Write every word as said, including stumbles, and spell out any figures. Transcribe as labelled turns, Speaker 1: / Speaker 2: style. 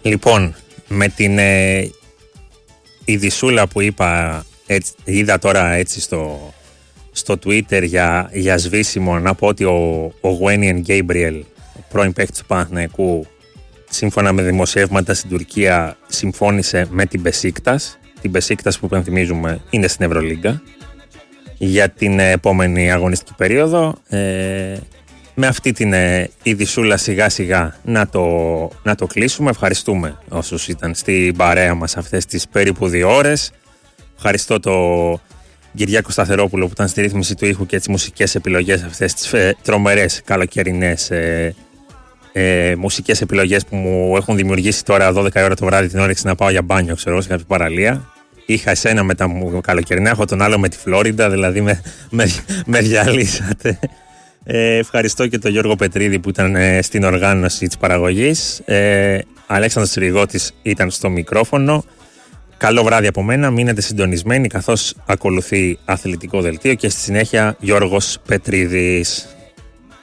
Speaker 1: Λοιπόν, με την ε, ειδισούλα που είπα, έτσι, είδα τώρα έτσι στο, στο Twitter για, για σβήσιμο, να πω ότι ο, ο Γουένιεν Γκέιμπριελ, πρώην παίκτης του Παναθηναϊκού, σύμφωνα με δημοσιεύματα στην Τουρκία, συμφώνησε με την Μπεσίκτας. Την Μπεσίκτας που υπενθυμίζουμε είναι στην Ευρωλίγκα για την επόμενη αγωνιστική περίοδο. Ε, με αυτή την ε, ειδισούλα σιγά σιγά να το, να το κλείσουμε. Ευχαριστούμε όσους ήταν στην παρέα μας αυτές τις περίπου δύο ώρες. Ευχαριστώ το Κυριάκο Σταθερόπουλο που ήταν στη ρύθμιση του ήχου και τις μουσικές επιλογές, αυτές τις ε, τρομερές καλοκαιρινές ε, ε, μουσικές επιλογές που μου έχουν δημιουργήσει τώρα δώδεκα ώρα το βράδυ την όρεξη να πάω για μπάνιο, ξέρω, σε κάποια παραλία. Είχα εσένα με τα καλοκαιρινά, έχω τον άλλο με τη Φλόριντα, δηλαδή με, με, με διαλύσατε. Ε, ευχαριστώ και τον Γιώργο Πετρίδη που ήταν ε, στην οργάνωση της παραγωγής. ε, Αλέξανδρος Τσιριγώτης ήταν στο μικρόφωνο. Καλό βράδυ από μένα, μείνετε συντονισμένοι καθώς ακολουθεί αθλητικό δελτίο και στη συνέχεια Γιώργος Πετρίδης.